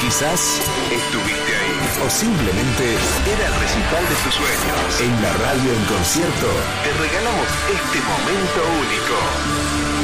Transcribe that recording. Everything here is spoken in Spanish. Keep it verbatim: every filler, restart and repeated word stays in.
Quizás estuviste ahí. O simplemente era el recital de tus sueños. En la radio en concierto te regalamos este momento único.